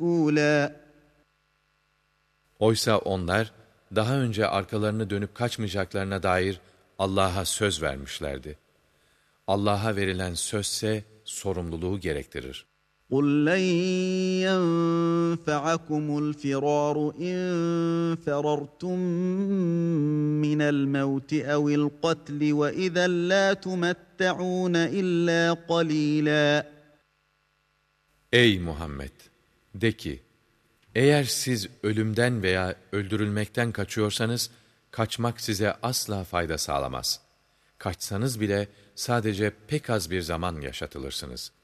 مَفْعُولًا. Oysa onlar daha önce arkalarını dönüp kaçmayacaklarına dair Allah'a söz vermişlerdi. Allah'a verilen sözse sorumluluğu gerektirir. قُلْ لَنْ يَنْفَعَكُمُ الْفِرَارُ إِنْ فَرَرْتُمْ مِنَ الْمَوْتِ أَوِ الْقَتْلِ وَإِذًا لَا تُمَتَّعُونَ إِلَّا قَلِيلًا. Ey Muhammed! De ki, eğer siz ölümden veya öldürülmekten kaçıyorsanız, kaçmak size asla fayda sağlamaz. Kaçsanız bile sadece pek az bir zaman yaşatılırsınız.